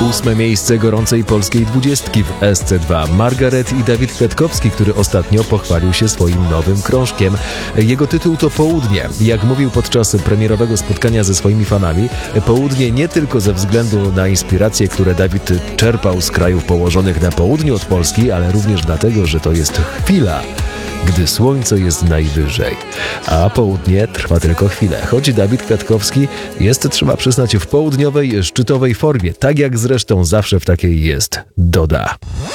8. miejsce gorącej polskiej 20 w SC2. Margaret i Dawid Kwiatkowski, który ostatnio pochwalił się swoim nowym krążkiem. Jego tytuł to Południe. Jak mówił podczas premierowego spotkania ze swoimi fanami, Południe nie tylko ze względu na inspiracje, które Dawid czerpał z krajów położonych na południu od Polski, ale również dlatego, że to jest chwila, gdy słońce jest najwyżej, a południe trwa tylko chwilę. Choć Dawid Kwiatkowski jest, trzeba przyznać, w południowej, szczytowej formie, tak jak zresztą zawsze w takiej jest Doda.